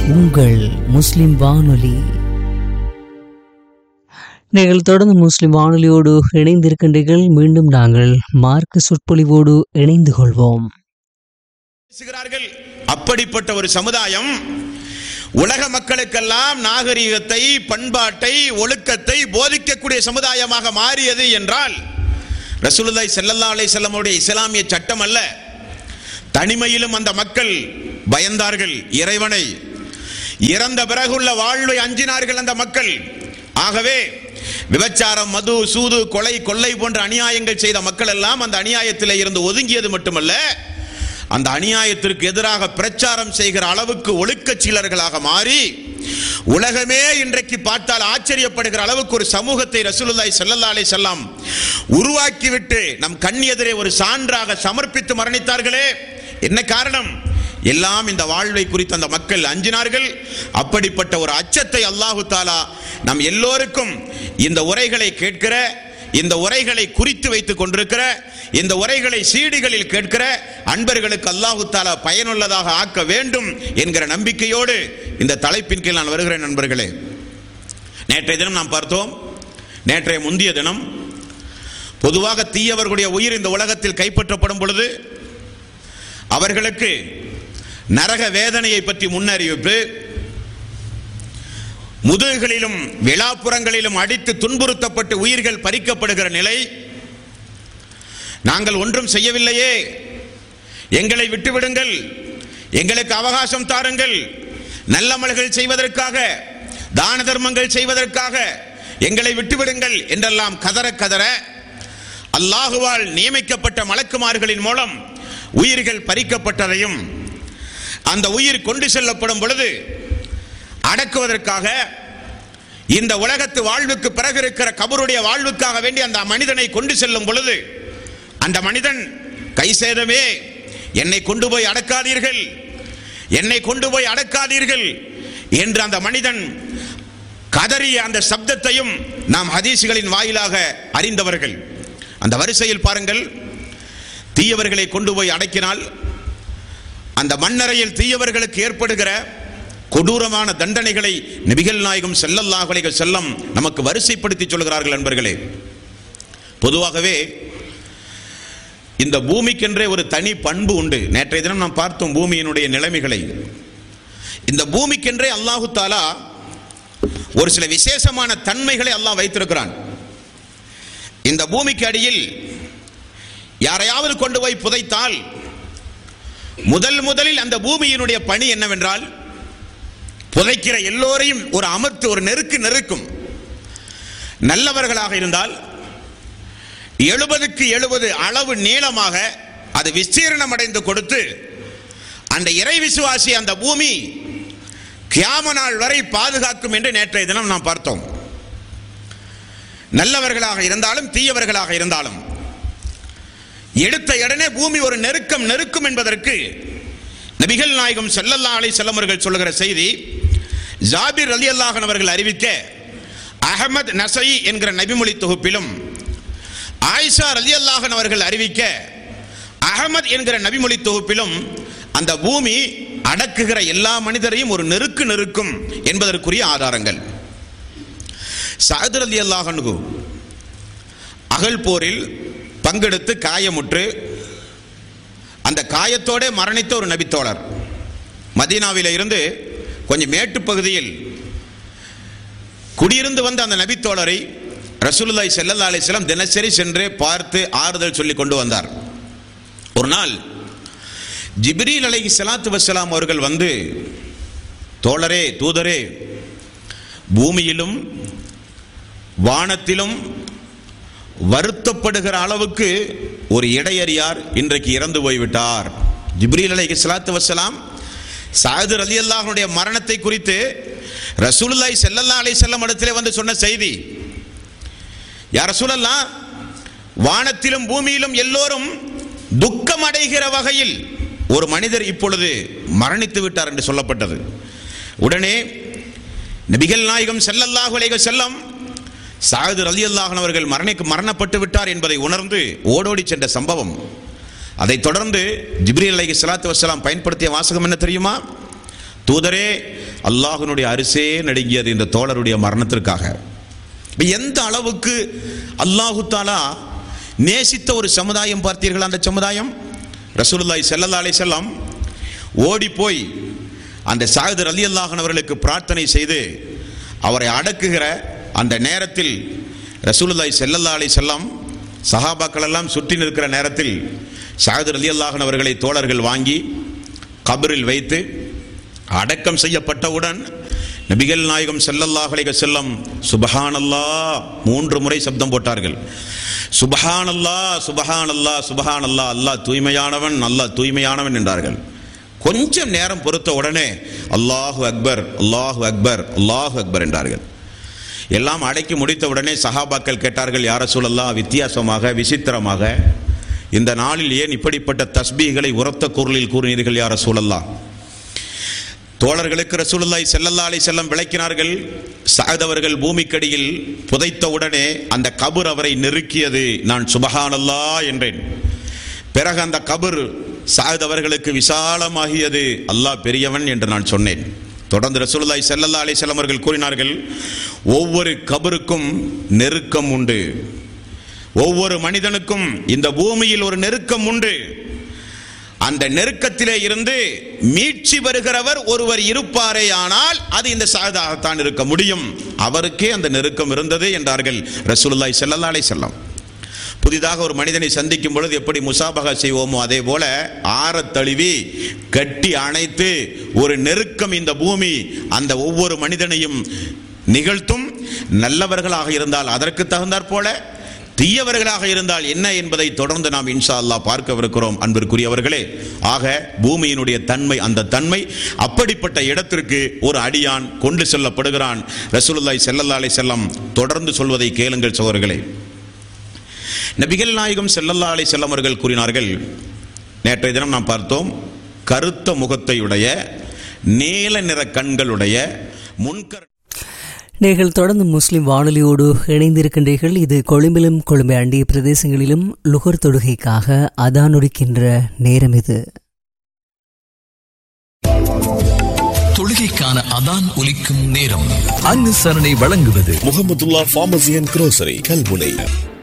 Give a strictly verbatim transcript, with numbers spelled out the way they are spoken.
உங்கள் முஸ்லிம் வானொலி. நீங்கள் தொடர்ந்து முஸ்லிம் வானொலியோடு இணைந்திருக்கின்றீர்கள். மீண்டும் நாங்கள் மார்க்க சொற்பொழிவோடு இணைந்து கொள்வோம். அப்படிப்பட்ட ஒரு சமுதாயம் உலக மக்களுக்கெல்லாம் நாகரிகத்தை, பண்பாட்டை, ஒழுக்கத்தை போதிக்கக்கூடிய சமுதாயமாக மாறியது என்றால் ரசூலுல்லாஹி ஸல்லல்லாஹு அலைஹி வஸல்லம் உடைய இஸ்லாமிய சட்டம் அல்ல. தனிமையிலும் அந்த மக்கள் பயந்தார்கள் இறைவனை. இறந்த பிறகுள்ள வாழ்வை அஞ்சினார்கள் அந்த மக்கள். ஆகவே விபச்சாரம், மது, சூது, கொலை, கொள்ளை போன்ற அநியாயங்கள் செய்த மக்கள் எல்லாம் அந்த அநியாயத்திலே இருந்து ஒதுங்கியது மட்டுமல்ல, அந்த அநியாயத்திற்கு எதிராக பிரச்சாரம் செய்கிற அளவுக்கு ஒழுக்கச்சீலர்களாக மாறி உலகமே இன்றைக்கு பார்த்தால் ஆச்சரியப்படுகிற அளவுக்கு ஒரு சமூகத்தை ரசூலுல்லாஹி ஸல்லல்லாஹு அலைஹி வஸல்லம் உருவாக்கிவிட்டு நம் கண் எதிரே ஒரு சான்றாக சமர்ப்பித்து மரணித்தார்களே. என்ன காரணம்? எல்லாம் இந்த வாழ்வை குறித்து அந்த மக்கள் அஞ்சினார்கள். அப்படிப்பட்ட ஒரு அச்சத்தை அல்லாஹு தாலா நம் எல்லோருக்கும் இந்த உரைகளை கேட்கிற, இந்த உரைகளை குறித்து வைத்துக் கொண்டிருக்கிற, இந்த உரைகளை சீடிகளில் கேட்கிற அன்பர்களுக்கு அல்லாஹு தாலா பயனுள்ளதாக ஆக்க வேண்டும் என்கிற நம்பிக்கையோடு இந்த தலைப்பின் கீழ் நான் வருகிறேன். நண்பர்களே, நேற்றைய தினம் நாம் பார்த்தோம், நேற்றைய முந்திய தினம் பொதுவாக தீயவர்களுடைய உயிர் இந்த உலகத்தில் கைப்பற்றப்படும் பொழுது அவர்களுக்கு நரக வேதனையை பற்றி முன்னறிவிப்பு, முதுகுகளிலும் விழாப்புறங்களிலும் அடித்து துன்புறுத்தப்பட்டு உயிர்கள் பறிக்கப்படுகிற நிலை. நாங்கள் ஒன்றும் செய்யவில்லையே, எங்களை விட்டுவிடுங்கள், எங்களுக்கு அவகாசம் தாருங்கள், நல்லமல்கள் செய்வதற்காக, தான தர்மங்கள் செய்வதற்காக எங்களை விட்டுவிடுங்கள் என்றெல்லாம் கதற கதற அல்லாஹுவால் நியமிக்கப்பட்ட மலக்குமார்களின் மூலம் உயிர்கள் பறிக்கப்பட்டதையும், அந்த உயிர் கொண்டு செல்லப்படும் பொழுது அடக்குவதற்காக இந்த உலகத்து வாழ்வுக்கு பிறகு இருக்கிற கபருடைய வாழ்வுக்காக வேண்டி அந்த மனிதனை கொண்டு செல்லும் பொழுது அந்த மனிதன் கை சேதமே, என்னை கொண்டு போய் அடக்காதீர்கள், என்னை கொண்டு போய் அடக்காதீர்கள் என்று அந்த மனிதன் கதறிய அந்த சப்தத்தையும் நாம் ஹதீஸ்களின் வாயிலாக அறிந்தவர்கள். அந்த வரிசையில் பாருங்கள், தீயவர்களை கொண்டு போய் அடக்கினால் அந்த மண்ணறையில் தீயவர்களுக்கு ஏற்படுகிற கொடூரமான தண்டனைகளை நபிகள் நாயகம் ஸல்லல்லாஹு அலைஹி வஸல்லம் நமக்கு வரிசைப்படுத்தி சொல்கிறார்கள். நண்பர்களே, பொதுவாகவே இந்த பூமிக்கென்றே ஒரு தனி பண்பு உண்டு. நேற்றைய தினம் நாம் பார்த்தோம் பூமியினுடைய நிலைமைகளை. இந்த பூமிக்கென்றே அல்லாஹு தாலா ஒரு சில விசேஷமான தன்மைகளை அல்லாஹ் வைத்திருக்கிறான். இந்த பூமிக்கு அடியில் யாரையாவது கொண்டு போய் புதைத்தால் முதல் முதலில் அந்த பூமியினுடைய பணி என்னவென்றால் புதைக்கிற எல்லோரையும் ஒரு அமர்த்து ஒரு நெருக்கு நெருக்கும். நல்லவர்களாக இருந்தால் எழுபதுக்கு எழுபது அளவு நீளமாக அது விஸ்தீர்ணம் அடைந்து கொடுத்து அந்த இறை விசுவாசி அந்த பூமி கியாம நாள் வரை பாதுகாக்கும் என்று நேற்றைய தினம் நாம் பார்த்தோம். நல்லவர்களாக இருந்தாலும் தீயவர்களாக இருந்தாலும் எடுத்த உடனே பூமி ஒரு நெருக்கம் நெருக்கும் என்பதற்கு நபிகள் நாயகம் ஸல்லல்லாஹு அலைஹி வஸல்லம் அவர்கள் சொல்லுகிற செய்தி ஜாபிர் ரலியல்லாஹு அன்ஹு அவர்கள் அறிவிக்க அஹ்மத் நஸஈ என்கிற நபிமொழி தொகுப்பிலும், ஆயிஷா ரலியல்லாஹு அன்ஹா அவர்கள் அறிவிக்க அஹ்மத் என்கிற நபிமொழி தொகுப்பிலும் அந்த பூமி அடக்குகிற எல்லா மனிதரையும் ஒரு நெருக்கு நெருக்கும் என்பதற்குரிய ஆதாரங்கள். சஅத் ரலியல்லாஹு அன்ஹு அகல் போரில் பங்கெடுத்து காயமுற்று அந்த காயத்தோட மரணித்த ஒரு நபித்தோழர். மதீனாவில இருந்து கொஞ்சம் மேட்டு பகுதியில் குடியிருந்து வந்த அந்த நபித்தோழரை ரசூலுல்லாஹி ஸல்லல்லாஹு அலைஹி வஸல்லம் தினசரி சென்று பார்த்து ஆறுதல் சொல்லி கொண்டு வந்தார். ஒரு நாள் ஜிப்ரீல் அலைஹி ஸலாத்து வஸ்ஸலாம் அவர்கள் வந்து, தோழரே, தூதரே, பூமியிலும் வானத்திலும் வருத்தப்படுகிற அளவுக்கு ஒரு இடையறியார் இன்றைக்கு இறந்து போய்விட்டார். ஜிப்ரீல் அலைஹி ஸலாத்து வஸ்ஸலாம் சஅத் ரலியல்லாஹு அன்ஹுடைய மரணத்தை குறித்து ரசூலுல்லாஹி ஸல்லல்லாஹு அலைஹி வஸல்லம் இடத்திலே வந்து சொன்ன செய்தி, யா ரசூலல்லாஹ், வானத்திலும் பூமியிலும் எல்லோரும் துக்கம் அடைகிற வகையில் ஒரு மனிதர் இப்பொழுது மரணித்து விட்டார் என்று சொல்லப்பட்டது. உடனே நபிகள் நாயகம் ஸல்லல்லாஹு அலைஹி வஸல்லம் சஅத் ரலியல்லாஹு அன்ஹு அவர்கள் மரணிக்கு மரணப்பட்டு விட்டார் என்பதை உணர்ந்து ஓடோடி சென்ற சம்பவம். அதை தொடர்ந்து ஜிப்ரீல் அலைஹி ஸலாத்து வஸ்ஸலாம் பயன்படுத்திய வாசகம் என்ன தெரியுமா? தூதரே, அல்லாஹ்வினுடைய அரிசே நடுங்கியது இந்த தோழருடைய மரணத்திற்காக. எந்த அளவுக்கு அல்லாஹு தஆலா நேசித்த ஒரு சமுதாயம் பார்த்தீர்கள். அந்த சமுதாயம் ரசூலுல்லாஹி ஸல்லல்லாஹு அலைஹி வஸல்லம் ஓடி போய் அந்த சஅத் ரலியல்லாஹு அன்ஹு அவர்களுக்கு பிரார்த்தனை செய்து அவரை அடக்குகிற அந்த நேரத்தில் ரசூலுல்லாஹி ஸல்லல்லாஹு அலைஹி வஸல்லம் சஹாபாக்கள் எல்லாம் சுற்றி நிற்கிற நேரத்தில் சஅத் ரலியல்லாஹு அன்ஹு அவர்களை தோழர்கள் வாங்கி கபரில் வைத்து அடக்கம் செய்யப்பட்டவுடன் நபிகள் நாயகம் ஸல்லல்லாஹு அலைஹி வஸல்லம் சுப்ஹானல்லாஹ் மூன்று முறை சப்தம் போட்டார்கள். சுப்ஹானல்லாஹ் சுப்ஹானல்லாஹ் சுப்ஹானல்லாஹ், அல்லாஹ் தூய்மையானவன், அல்லாஹ் தூய்மையானவன் என்றார்கள். கொஞ்சம் நேரம் பொறுத்த உடனே அல்லாஹு அக்பர் அல்லாஹு அக்பர் அல்லாஹு அக்பர் என்றார்கள். எல்லாம் அடக்கி முடித்த உடனே சஹாபாக்கள் கேட்டார்கள், யா ரசூலல்லாஹ், வித்தியாசமாக விசித்திரமாக இந்த நாளில் ஏன் இப்படிப்பட்ட தஸ்பீகளை உரத்த குரலில் கூறினீர்கள் யா ரசூலல்லாஹ்? தோழர்களுக்கு ரசூலுல்லாஹி ஸல்லல்லாஹு அலைஹி வஸல்லம் விளக்கினார்கள். சஅத் அவர்கள் பூமிக்கடியில் புதைத்த உடனே அந்த கபர் அவரை நெருக்கியது. நான் சுப்ஹானல்லாஹ் என்றேன். பிறகு அந்த கபர் சஅத் அவர்களுக்கு விசாலமாகியது. அல்லாஹ் பெரியவன் என்று நான் சொன்னேன். தொடர்ந்து ரசூலுல்லாஹி ஸல்லல்லாஹு அலைஹி வஸல்லம் அவர்கள் கூறினார்கள், ஒவ்வொரு கபருக்கும் நெருக்கம் உண்டு. ஒவ்வொரு மனிதனுக்கும் இந்த பூமியில் ஒரு நெருக்கம் உண்டு. அந்த நெருக்கத்திலே இருந்து மீட்சி வருகிறவர் ஒருவர் இருப்பாரே, ஆனால் அது இந்த சஅதாகத்தான் இருக்க முடியும். அவருக்கே அந்த நெருக்கம் இருந்தது என்றார்கள் ரசூலுல்லாஹி ஸல்லல்லாஹு அலைஹி வஸல்லம். புதிதாக ஒரு மனிதனை சந்திக்கும் பொழுது எப்படி முசாபகா செய்வோமோ அதே போல ஆறத் தழுவி கட்டி அணைத்து ஒரு நெருக்கம் இந்த பூமி அந்த ஒவ்வொரு மனிதனையும் நிகழ்த்தும். நல்லவர்களாக இருந்தால் அதற்கு தகுந்தாற் போல, தீயவர்களாக இருந்தால் என்ன என்பதை தொடர்ந்து நாம் இன்ஷா அல்லாஹ் பார்க்கவிருக்கிறோம். அன்பிற்குரியவர்களே, ஆக பூமியினுடைய தன்மை, அந்த தன்மை அப்படிப்பட்ட இடத்திற்கு ஒரு அடியான் கொண்டு செல்லப்படுகிறான். ரசூலுல்லாஹி ஸல்லல்லாஹு அலைஹி வஸல்லம் தொடர்ந்து சொல்வதை கேளுங்கள் சகோதரர்களே. நபிகள் நாயகம் ஸல்லல்லாஹு அலைஹி வஸல்லம் அவர்கள் கூறினார்கள், நேற்றைய தினம் நாம் பார்த்தோம், கருத்த முகத்தையுடைய நீல நிற கண்களுடைய முன்கர். நீங்கள் தொடர்ந்து முஸ்லிம் வானொலியோடு இணைந்திருக்கின்றீர்கள். இது கொழும்பிலும் கொழும்பை அண்டிய பிரதேசங்களிலும் லுகர் தொழுகைக்காக அதான் ஒலிக்கின்ற நேரம். இது தொழுகைக்கான அதான் ஒலிக்கும் நேரம். அனுசரணை வழங்குவது முஹம்மதுல்லாஹ் ஃபார்மசி அண்ட் குரோசரி கல்முனை.